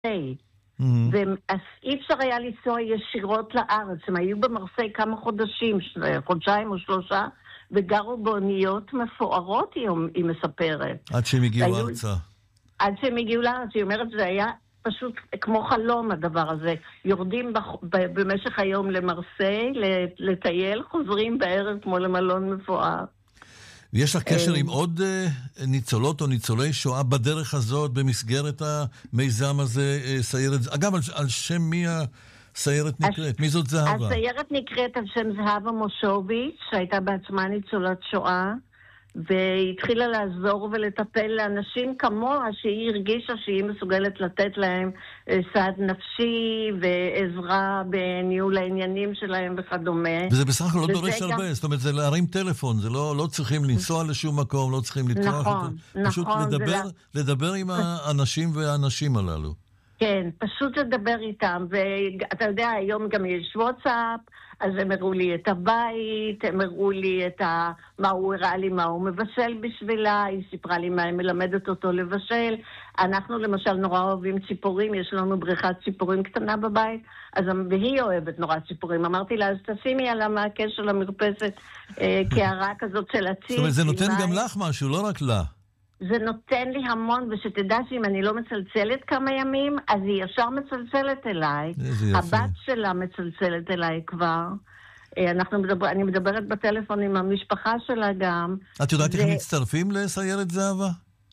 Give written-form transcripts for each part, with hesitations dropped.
מרסיי. אז אי אפשר היה לנסוע ישירות לארץ. הם היו במרסיי כמה חודשים, חודשיים או 3, וגרו באוניות מפוארות, היא מספרת. עד שהם הגיעו ארצה. עד שהם הגיעו לארץ, היא אומרת, זה היה פשוט כמו חלום הדבר הזה. יורדים במשך היום למרסיי, לטייל, חוזרים בערב כמו למלון מפואר. ויש לך קשר עם עוד ניצולות או ניצולי שואה בדרך הזאת, במסגרת המיזם הזה, סיירת? אגב, על שם מי הסיירת נקראת? מי זאת זהבה? הסיירת נקראת על שם זהבה מושוביץ, שהייתה בעצמה ניצולת שואה, והתחילה לעזור ולטפל לאנשים כמוה, שהיא הרגישה שהיא מסוגלת לתת להם סעד נפשי ועזרה בניהול העניינים שלהם וכדומה. וזה בסך הכל לא דורש הרבה, זאת אומרת, זה להרים טלפון, זה לא צריכים לנסוע לשום מקום, לא צריכים לטרוח. נכון. פשוט לדבר עם האנשים והאנשים הללו. כן, פשוט לדבר איתם, ואתה יודע, היום גם יש וואטסאפ, אז הם הראו לי את הבית, הם הראו לי מה הוא הראה לי, מה הוא מבשל בשבילה, היא סיפרה לי מה היא מלמדת אותו לבשל. אנחנו למשל נורא אוהבים ציפורים, יש לנו בריכת ציפורים קטנה בבית, והיא אוהבת נורא ציפורים. אמרתי לה, אז תשימי על המעקה של המרפסת קערה כזאת של עציץ. זאת אומרת, זה נותן גם לך משהו, לא רק לה. זה נותן לי המון, ושתדע שאם אני לא מצלצלת כמה ימים, אז היא ישר מצלצלת אליי. הבת שלה מצלצלת אליי כבר. אני מדברת בטלפון עם המשפחה שלה גם. את יודעת איך מצטרפים לסיירת זהבה?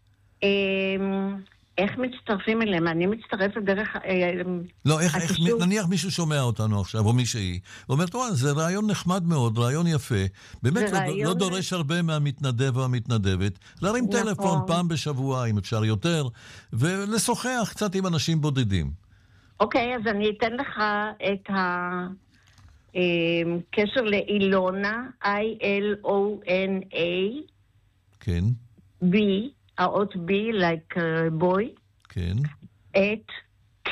איך מצטרפים אליהם? אני מצטרפת דרך... לא, נניח מישהו שומע אותנו עכשיו, או מישהי, ואומרת, זה רעיון נחמד מאוד, רעיון יפה, באמת לא דורש הרבה מהמתנדב או המתנדבת, להרים טלפון פעם בשבוע, אם אפשר יותר, ולשוחח קצת עם אנשים בודדים. אוקיי, אז אני אתן לך את הקשר לאילונה, I-L-O-N-A, כן. B, האות B, like boy, כן. את K,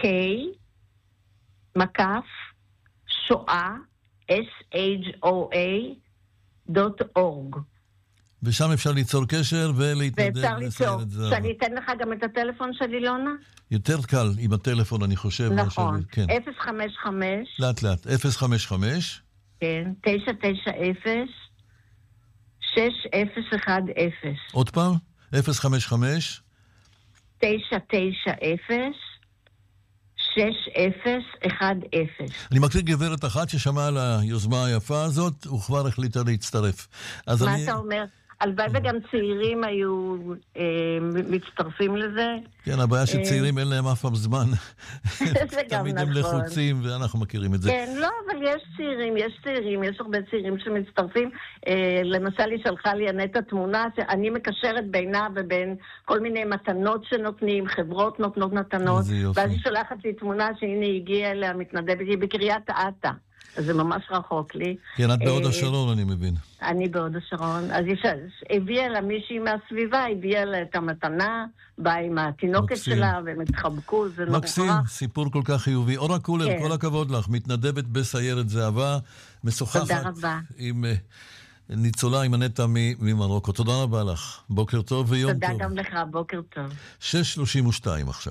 מקף, שואה, SHOA.org. ושם אפשר ליצור קשר ולהתנדב לסיירת זהבה. שאני אתן לך גם את הטלפון של אילונה? יותר קל עם הטלפון, אני חושב. נכון. כן. 055. לאט לאט. 055. כן. 990. 6010. עוד פעם? 055 990 6010. אני מקריא גברת אחת ששמעה על היוזמה היפה הזאת וכבר החליטה להצטרף. מה אתה אומר? הלוואי וגם צעירים היו מצטרפים לזה. כן, הבעיה שצעירים אין להם אף פעם זמן. זה גם תמיד הם נכון. לחוצים ואנחנו מכירים את זה. כן, לא, אבל יש צעירים, יש הרבה צעירים שמצטרפים. למשל, היא שלחה לי ענת התמונה, שאני מקשרת בינה ובין כל מיני מתנות שנותנים, חברות נותנות מתנות, ואז היא שולחת לי תמונה שהנה הגיעה אליה מתנדבת, היא בקריית אתא. אז זה ממש רחוק לי. כן, את בהוד השרון, אני מבין. אני בהוד השרון. אז הביאה לה מישהי מהסביבה, הביאה לה את המתנה, באה עם התינוקת שלה, והם התחבקו, זה נורא. מקסים, סיפור כל כך חיובי. אורה קולר, כל הכבוד לך, מתנדבת בסיירת זהבה, משוחחת עם ניצולה, עם הנטע ממרוקו. תודה רבה לך. בוקר טוב ויום טוב. תודה גם לך, בוקר טוב. 6:32 עכשיו.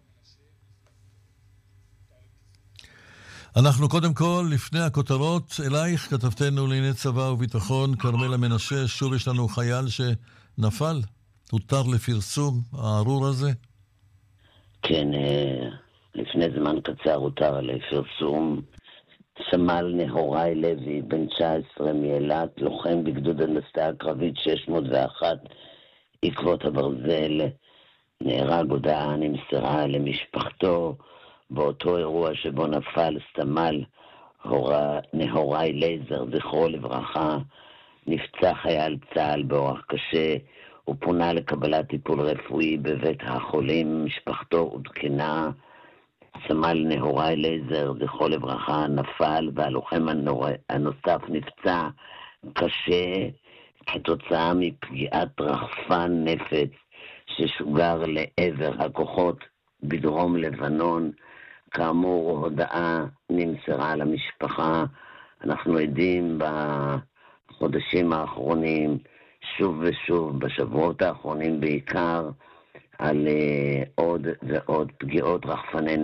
אנחנו קודם כל, לפני הכותרות, אלייך, כתבתנו לענייני צבא וביטחון, כרמלה מנשה, שוב יש לנו חייל שנפל, הותר לפרסום, הארור הזה? כן, לפני זמן קצר הותר לפרסום, סמל נהוראי לוי, בן 19 מאילת, לוחם בגדוד הנדסה הקרבית 601, עקבות הברזל, נהרג, הודעה נמסרה למשפחתו, באותו אירוע שבו נפל סמל נהוראי לייזר, זכרו לברכה, נפצע חייל צה"ל באורח קשה, הוא פונה לקבלת טיפול רפואי בבית החולים, משפחתו עודכנה, סמל נהוראי לייזר, זכרו לברכה, נפל, והלוחם הנוסף נפצע קשה כתוצאה מפגיעת רחפן נפץ ששוגר לעבר הכוחות בדרום לבנון. כאמור, הודעה נמסרה למשפחה. אנחנו עדים בחודשים האחרונים, שוב ושוב, בשבועות האחרונים בעיקר, על עוד ועוד פגיעות רחפני